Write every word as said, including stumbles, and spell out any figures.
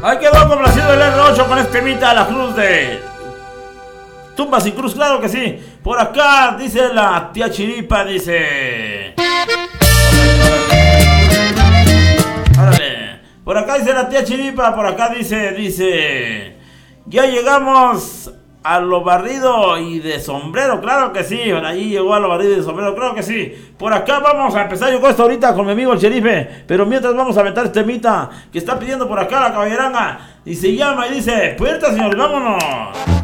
Ahí quedó complacido el R ocho con este temita, la cruz de Tumbas y Cruz, claro que sí. Por acá dice la tía Chiripa, dice... Árale. Por acá dice la tía Chiripa, por acá dice, dice... Ya llegamos a lo barrido y de sombrero, claro que sí. Ahí llegó a lo barrido y de sombrero, claro que sí. Por acá vamos a empezar yo con esto ahorita con mi amigo el sherife. Pero mientras vamos a meter este temita que está pidiendo por acá la caballeranga. Y se llama y dice, puerta señor, vámonos.